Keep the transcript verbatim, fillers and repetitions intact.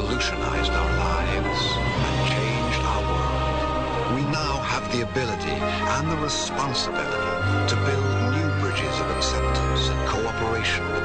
revolutionized our lives and changed our world. We now have the ability and the responsibility to build new bridges of acceptance and cooperation with